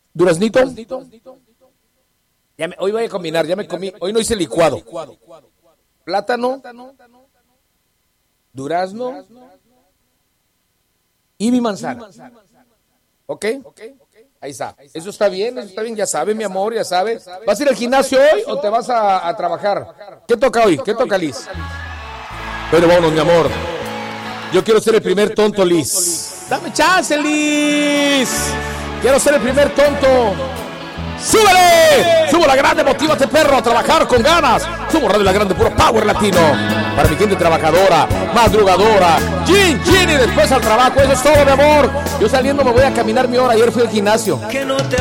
¿Duraznito? Hoy voy a combinar, ya me comí. Hoy no hice licuado. Plátano, durazno y mi manzana. ¿Ok? Ahí está. Eso está bien, ya sabe, mi amor, ya sabe. ¿Vas a ir al gimnasio hoy o te vas a trabajar? ¿Qué toca hoy? ¿Qué toca, Liz? Bueno, vámonos, mi amor. Yo quiero ser el primer tonto, Liz. Dame chance, Liz. Quiero ser el primer tonto. ¡Súbele! ¡Subo la grande! ¡Motívate, perro, a trabajar con ganas! Subo Radio La Grande, puro power latino. Para mi gente trabajadora, madrugadora. Chin, chin, y después al trabajo. Eso es todo, mi amor. Yo saliendo me voy a caminar mi hora. Ayer fui al gimnasio.